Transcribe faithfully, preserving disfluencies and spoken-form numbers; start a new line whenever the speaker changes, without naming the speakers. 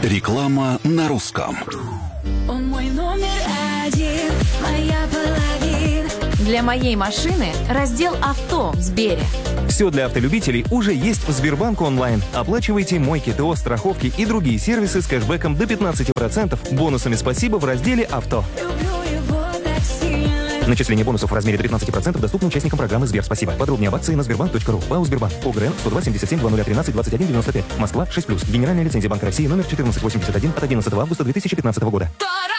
Реклама на русском.
Он мой номер один, моя половина.
Для моей машины раздел «Авто» в Сбере.
Все для автолюбителей уже есть в Сбербанк онлайн. Оплачивайте мойки, ТО, страховки и другие сервисы с кэшбэком до пятнадцати процентов, бонусами «Спасибо» в разделе «Авто».
Люблю его так сильно.
Начисление бонусов в размере до пятнадцати процентов доступно участникам программы «Сбер Спасибо». Подробнее об акции на сбербанк точка ру. ПАО «Сбербанк». ОГРН сто два семьдесят семь двадцать тринадцать двадцать один девяносто пять. Москва шесть плюс. Генеральная лицензия Банка России номер четырнадцать восемьдесят один от одиннадцатого августа две тысячи пятнадцатого года.